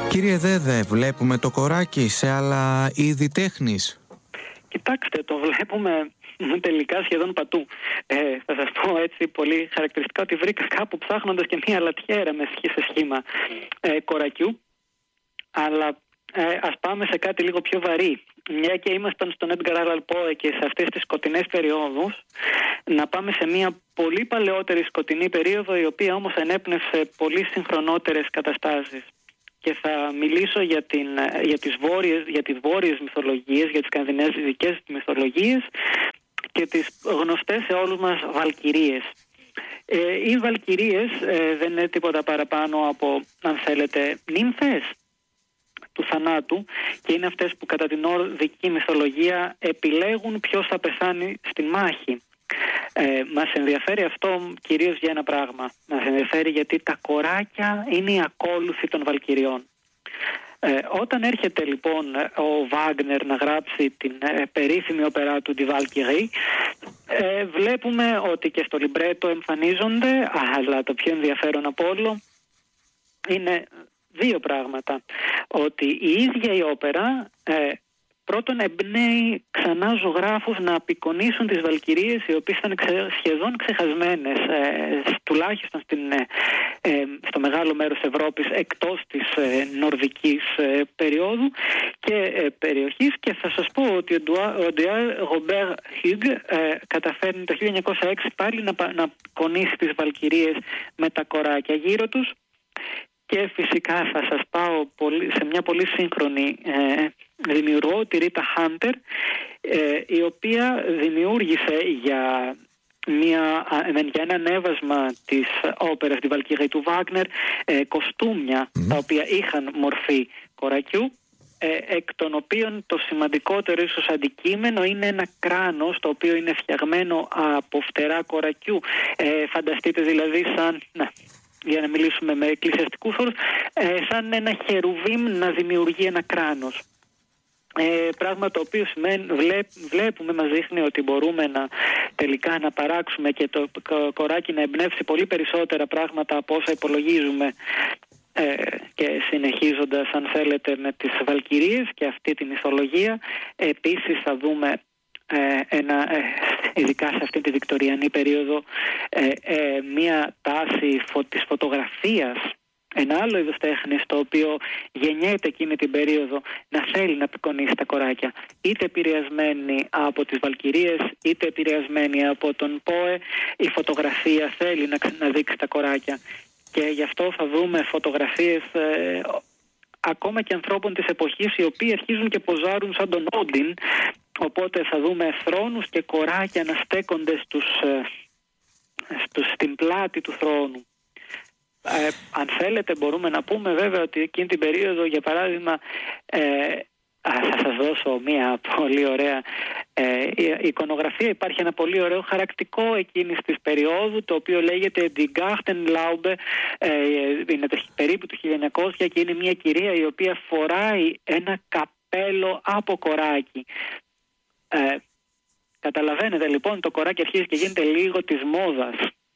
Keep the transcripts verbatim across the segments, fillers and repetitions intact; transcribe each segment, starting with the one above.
Κύριε Δέδε, βλέπουμε το κοράκι σε άλλα είδη τέχνης? Κοιτάξτε, το βλέπουμε τελικά σχεδόν πατού. Ε, θα σας πω έτσι πολύ χαρακτηριστικά ότι βρήκα κάπου ψάχνοντας και μία λατιέρα με σε σχήμα ε, κορακιού. Αλλά ε, ας πάμε σε κάτι λίγο πιο βαρύ. Μια και ήμασταν στον Edgar Allan Poe και σε αυτές τις σκοτεινές περιόδους, να πάμε σε μια πολύ παλαιότερη σκοτεινή περίοδο, η οποία όμως ενέπνευσε πολύ συγχρονότερες καταστάσεις. Και θα μιλήσω για, την, για, τις βόρειες, για τις βόρειες μυθολογίες, για τις σκανδιναβικές μυθολογίες και τις γνωστές σε όλους μας βαλκυρίες. Ε, οι βαλκυρίες ε, δεν είναι τίποτα παραπάνω από, αν θέλετε, νύμφες του θανάτου, και είναι αυτές που κατά την ορδική μυθολογία επιλέγουν ποιος θα πεθάνει στην μάχη. Ε, μας ενδιαφέρει αυτό κυρίως για ένα πράγμα. Μας ενδιαφέρει γιατί τα κοράκια είναι οι ακόλουθοι των βαλκυριών. Ε, όταν έρχεται λοιπόν ο Βάγνερ να γράψει την ε, περίφημη όπερα του Die Valkyrie, ε, βλέπουμε ότι και στο λιμπρέτο εμφανίζονται, αλλά το πιο ενδιαφέρον από όλο είναι δύο πράγματα. Ότι η ίδια η όπερα ε, πρώτον εμπνέει ξανά ζωγράφους να απεικονίσουν τις βαλκυρίες, οι οποίες ήταν ξε, σχεδόν ξεχασμένες, ε, τουλάχιστον στην, ε, ε, στο μεγάλο μέρος Ευρώπης, εκτός της ε, νορδικής ε, περίοδου και ε, περιοχής. Και θα σας πω ότι ο Ντουάρ Ρομπέρ Χιγκ καταφέρνει το χίλια εννιακόσια έξι πάλι να, να απεικονίσει τις βαλκυρίες με τα κοράκια γύρω τους. Και φυσικά θα σας πάω πολύ, σε μια πολύ σύγχρονη ε, δημιουργό, τη Ρίτα Χάντερ, ε, η οποία δημιούργησε για, μια, για ένα ανέβασμα της όπερας τη Βαλκύρη του Βάγνερ ε, κοστούμια mm. τα οποία είχαν μορφή κορακιού, ε, εκ των οποίων το σημαντικότερο ίσως αντικείμενο είναι ένα κράνος το οποίο είναι φτιαγμένο από φτερά κορακιού. Ε, φανταστείτε δηλαδή σαν... Να, για να μιλήσουμε με εκκλησιαστικούς όρους, ε, σαν ένα χερουβίμ να δημιουργεί ένα κράνος. Ε, πράγμα το οποίο σημαίνει, βλέπ, βλέπουμε, μας δείχνει ότι μπορούμε να τελικά να παράξουμε και το κοράκι να εμπνεύσει πολύ περισσότερα πράγματα από όσα υπολογίζουμε. Ε, και συνεχίζοντας, αν θέλετε, με τις βαλκυρίες και αυτή τη μυθολογία, επίσης θα δούμε Ε, ένα, ε, ειδικά σε αυτή τη βικτοριανή περίοδο, ε, ε, μία τάση φω, της φωτογραφίας, ένα άλλο είδος τέχνης το οποίο γεννιέται εκείνη την περίοδο να θέλει να απεικονίσει τα κοράκια, είτε επηρεασμένη από τις βαλκυρίες είτε επηρεασμένη από τον Πόε. Η φωτογραφία θέλει να, να δείξει τα κοράκια και γι' αυτό θα δούμε φωτογραφίες ε, ακόμα και ανθρώπων της εποχής, οι οποίοι αρχίζουν και ποζάρουν σαν τον Όντιν. Οπότε θα δούμε θρόνους και κοράκια να στέκονται στους, στους, στην πλάτη του θρόνου. Ε, αν θέλετε μπορούμε να πούμε βέβαια ότι εκείνη την περίοδο, για παράδειγμα, ε, θα σας δώσω μια πολύ ωραία ε, η εικονογραφία. Υπάρχει ένα πολύ ωραίο χαρακτικό εκείνης της περίοδου, το οποίο λέγεται Die Gartenlaube, ε, είναι το, περίπου του χίλια εννιακόσια, και είναι μια κυρία η οποία φοράει ένα καπέλο από κοράκι. Ε, καταλαβαίνετε λοιπόν, το κοράκι αρχίζει και γίνεται λίγο της μόδας.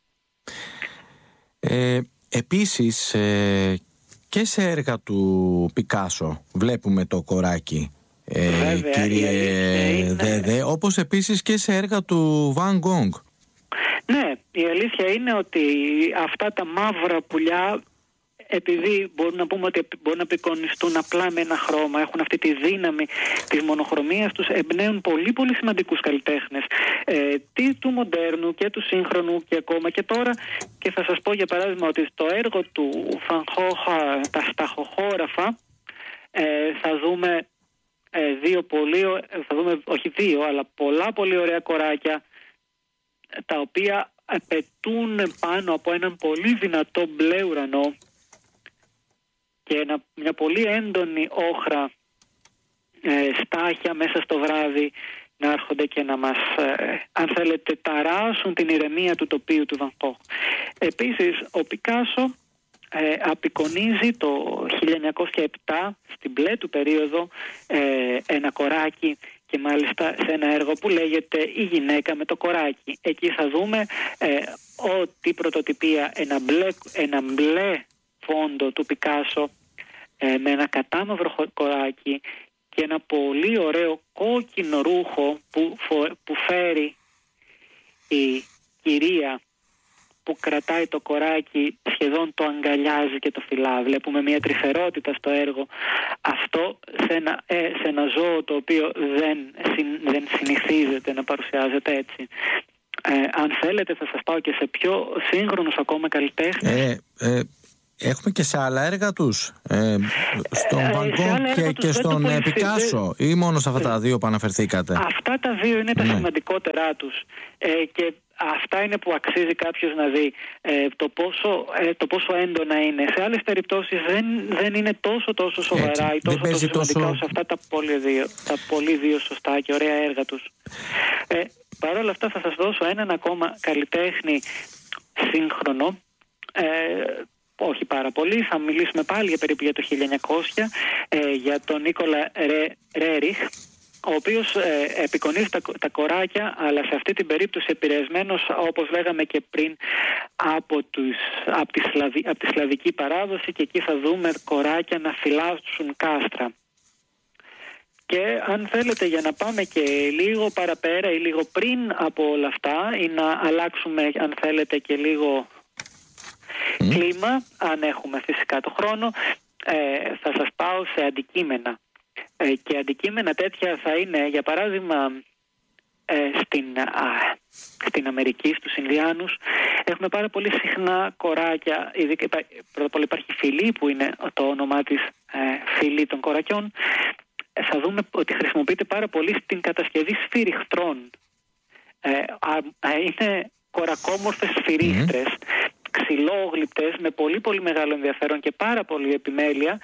Ε, επίσης ε, και σε έργα του Πικάσο βλέπουμε το κοράκι, ε, Βέβαια, κύριε είναι... Δέδε, όπως επίσης και σε έργα του Van Gogh. Ναι, η αλήθεια είναι ότι αυτά τα μαύρα πουλιά, επειδή μπορούμε να πούμε ότι μπορούν να απεικονιστούν απλά με ένα χρώμα, έχουν αυτή τη δύναμη της μονοχρωμίας τους, εμπνέουν πολύ πολύ σημαντικούς καλλιτέχνες, ε, τι του μοντέρνου και του σύγχρονου και ακόμα και τώρα. Και θα σας πω για παράδειγμα ότι στο έργο του Φανχόχα, τα σταχοχώραφα, ε, θα δούμε ε, δύο πολύ, θα δούμε όχι δύο, αλλά πολλά πολύ ωραία κοράκια, τα οποία πετούν πάνω από έναν πολύ δυνατό μπλε ουρανό και ένα, μια πολύ έντονη όχρα, ε, στάχια μέσα στο βράδυ να έρχονται και να μας, ε, αν θέλετε, ταράσουν την ηρεμία του τοπίου του Βαν Γκόχ. Επίσης, ο Πικάσο ε, απεικονίζει το χίλια εννιακόσια επτά, στην μπλε του περίοδο, ε, ένα κοράκι, και μάλιστα σε ένα έργο που λέγεται «Η γυναίκα με το κοράκι». Εκεί θα δούμε ε, ότι πρωτοτυπία ένα μπλε, ένα μπλε φόντο του Πικάσο ε, με ένα κατάμαυρο κοράκι και ένα πολύ ωραίο κόκκινο ρούχο που, που φέρει η κυρία που κρατάει το κοράκι, σχεδόν το αγκαλιάζει και το φυλά. Βλέπουμε μια τρυφερότητα στο έργο. Αυτό σε ένα, ε, σε ένα ζώο το οποίο δεν, δεν συνηθίζεται να παρουσιάζεται έτσι. Ε, αν θέλετε θα σας πάω και σε πιο σύγχρονους ακόμα καλλιτέχνες. Ε, ε, έχουμε και σε άλλα έργα τους, ε, στον ε, Βαν Γκόγκ και, και στον Πικάσο, ή μόνο σε αυτά τα δύο που αναφερθήκατε? Αυτά τα δύο είναι τα ναι. σημαντικότερά τους, ε, και αυτά είναι που αξίζει κάποιος να δει ε, το, πόσο, ε, το πόσο έντονα είναι. Σε άλλες περιπτώσεις δεν, δεν είναι τόσο τόσο σοβαρά ή τόσο, τόσο σημαντικά τόσο... σε αυτά τα πολύ, δύο, τα πολύ δύο σωστά και ωραία έργα τους. Ε, Παρ' όλα αυτά θα σας δώσω έναν ακόμα καλλιτέχνη σύγχρονο, ε, όχι πάρα πολύ, θα μιλήσουμε πάλι για περίπου για το χίλια εννιακόσια, ε, για τον Νίκολα Ρε, Ρέριχ, ο οποίος ε, επικονίζει τα, τα κοράκια, αλλά σε αυτή την περίπτωση επηρεασμένος, όπως λέγαμε και πριν, από, τους, από, τη Σλαβη, από τη σλαβική παράδοση, και εκεί θα δούμε κοράκια να φυλάσσουν κάστρα. Και αν θέλετε, για να πάμε και λίγο παραπέρα ή λίγο πριν από όλα αυτά, ή να αλλάξουμε αν θέλετε και λίγο mm. κλίμα, αν έχουμε φυσικά το χρόνο, ε, θα σας πάω σε αντικείμενα. Ε, και αντικείμενα τέτοια θα είναι, για παράδειγμα, ε, στην, α, στην Αμερική, στους Ινδιάνους, έχουμε πάρα πολύ συχνά κοράκια. Ειδικά, πρώτα απ' όλα υπάρχει φυλή, που είναι το όνομά της, ε, φυλή των κορακιών. Θα δούμε ότι χρησιμοποιείται πάρα πολύ στην κατασκευή σφυριχτρών. Ε, είναι κορακόμορφες σφυρίχτρες, mm. ξυλόγλυπτες, με πολύ πολύ μεγάλο ενδιαφέρον και πάρα πολύ επιμέλεια.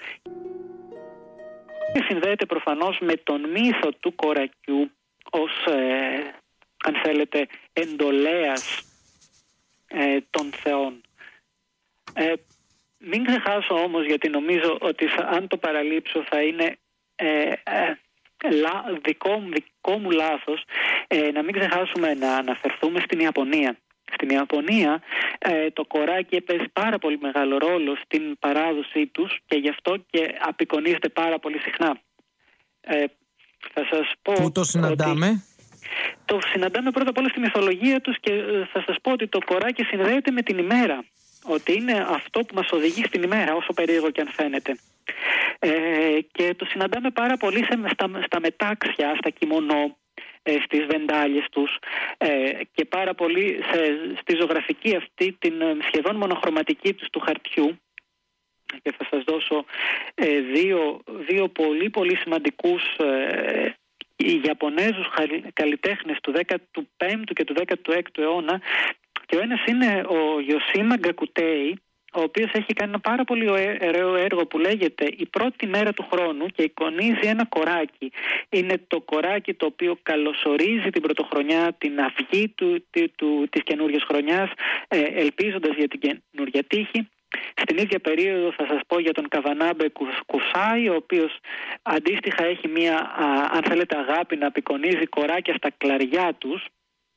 Και συνδέεται προφανώς με τον μύθο του κορακιού ως, ε, αν θέλετε, εντολέας ε, των θεών. Ε, μην ξεχάσω όμως, γιατί νομίζω ότι αν το παραλείψω θα είναι Ε, ε, λα, δικό, δικό μου λάθος, ε, να μην ξεχάσουμε να αναφερθούμε στην Ιαπωνία. Στην Ιαπωνία ε, το κοράκι παίζει πάρα πολύ μεγάλο ρόλο στην παράδοσή τους και γι' αυτό και απεικονίζεται πάρα πολύ συχνά. Ε, θα σας πω. Πού το συναντάμε? Ότι το συναντάμε πρώτα απ' όλα στη μυθολογία τους, και θα σας πω ότι το κοράκι συνδέεται με την ημέρα. Ότι είναι αυτό που μας οδηγεί στην ημέρα, όσο περίεργο και αν φαίνεται. Ε, και το συναντάμε πάρα πολύ σε, στα, στα μετάξια, στα κιμονό, ε, στις βεντάλιες τους, ε, και πάρα πολύ σε, στη ζωγραφική αυτή την σχεδόν μονοχρωματική τους του χαρτιού. Και θα σας δώσω ε, δύο, δύο πολύ πολύ σημαντικούς ε, Ιαπωνέζους καλλιτέχνες του δέκατου πέμπτου και του δέκατου έκτου αιώνα. Και ο ένας είναι ο Ιωσίμα Γκακουτέι, ο οποίος έχει κάνει ένα πάρα πολύ ωραίο έργο που λέγεται «Η πρώτη μέρα του χρόνου» και εικονίζει ένα κοράκι. Είναι το κοράκι το οποίο καλωσορίζει την πρωτοχρονιά, την αυγή του, του, του, της καινούργιας χρονιάς, ε, ελπίζοντας για την καινούργια τύχη. Στην ίδια περίοδο θα σας πω για τον Καβανάμπε Κουσάι, ο οποίος αντίστοιχα έχει μία, α, αν θέλετε, αγάπη να απεικονίζει κοράκια στα κλαριά τους,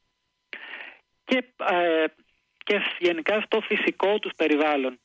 και, ε, και γενικά στο φυσικό τους περιβάλλον.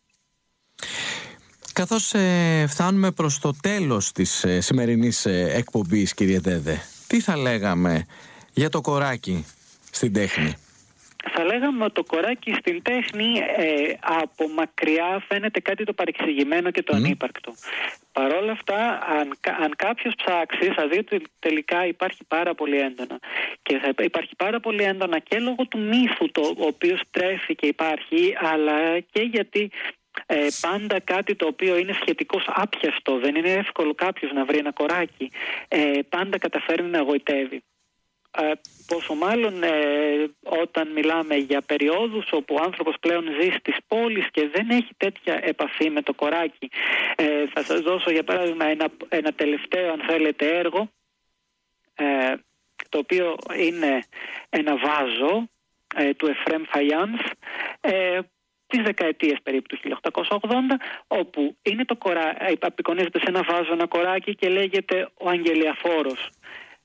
Καθώς ε, φτάνουμε προς το τέλος της ε, σημερινής ε, εκπομπής, κύριε Δέδε, τι θα λέγαμε για το κοράκι στην τέχνη? Θα λέγαμε ότι το κοράκι στην τέχνη ε, από μακριά φαίνεται κάτι το παρεξηγημένο και το mm. ανύπαρκτο. Παρ' όλα αυτά, αν, αν κάποιος ψάξει, θα δει ότι τελικά υπάρχει πάρα πολύ έντονα. Και θα υπάρχει πάρα πολύ έντονα και λόγω του μύθου, το, ο οποίος τρέφει και υπάρχει, αλλά και γιατί ε, πάντα κάτι το οποίο είναι σχετικώς άπιαστο, δεν είναι εύκολο κάποιος να βρει ένα κοράκι, ε, πάντα καταφέρνει να γοητεύει. Ε, πόσο μάλλον ε, όταν μιλάμε για περιόδους όπου ο άνθρωπος πλέον ζει στις πόλεις και δεν έχει τέτοια επαφή με το κοράκι. Ε, θα σας δώσω για παράδειγμα ένα, ένα τελευταίο, αν θέλετε, έργο, ε, το οποίο είναι ένα βάζο ε, του Εφρέμ Φαϊάνς, ε, τις δεκαετίες περίπου του χίλια οκτακόσια ογδόντα, όπου είναι το κορά, απεικονίζεται σε ένα βάζο ένα κοράκι και λέγεται ο Αγγελιαφόρος.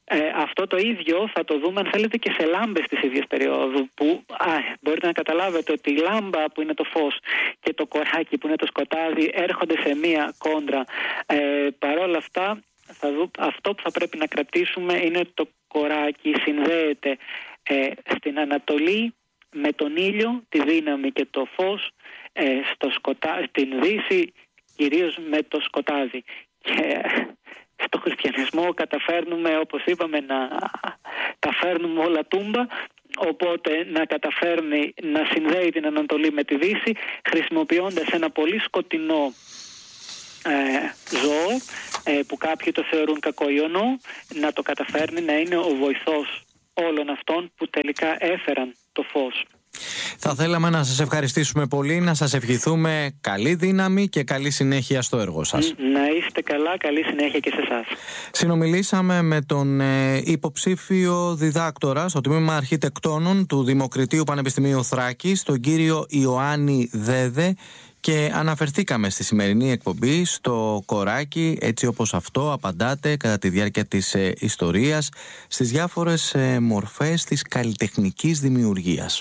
Ε, αυτό το ίδιο θα το δούμε αν θέλετε και σε λάμπες της ίδιας περίοδου, που α, μπορείτε να καταλάβετε ότι η λάμπα που είναι το φως και το κοράκι που είναι το σκοτάδι έρχονται σε μία κόντρα. Ε, παρόλα αυτά θα δω, αυτό που θα πρέπει να κρατήσουμε είναι ότι το κοράκι συνδέεται ε, στην Ανατολή με τον ήλιο, τη δύναμη και το φως, ε, στο σκοτά, στην Δύση κυρίως με το σκοτάδι. Και στο χριστιανισμό καταφέρνουμε, όπως είπαμε, να τα φέρνουμε όλα τούμπα, οπότε να καταφέρνει να συνδέει την Ανατολή με τη Δύση χρησιμοποιώντας ένα πολύ σκοτεινό ε, ζώο ε, που κάποιοι το θεωρούν κακόιονο, να το καταφέρνει να είναι ο βοηθός όλων αυτών που τελικά έφεραν το φως. Θα θέλαμε να σας ευχαριστήσουμε πολύ, να σας ευχηθούμε καλή δύναμη και καλή συνέχεια στο έργο σας. Να είστε καλά, καλή συνέχεια και σε εσάς. Συνομιλήσαμε με τον ε, υποψήφιο διδάκτορα στο Τμήμα Αρχιτεκτόνων του Δημοκριτείου Πανεπιστημίου Θράκης, τον κύριο Ιωάννη Δέδε, και αναφερθήκαμε στη σημερινή εκπομπή στο κοράκι έτσι όπως αυτό απαντάτε κατά τη διάρκεια της ε, ιστορίας στις διάφορες ε, μορφές της καλλιτεχνικής δημιουργίας.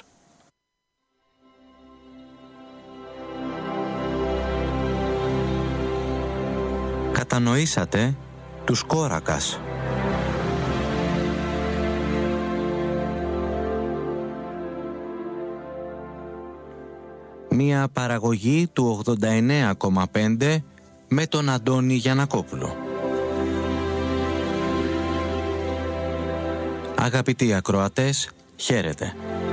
Κατανοήσατε τους Κόρακας. Μία παραγωγή του ογδόντα εννέα κόμμα πέντε με τον Αντώνη Γιαννακόπουλο. Αγαπητοί ακροατές, χαίρετε.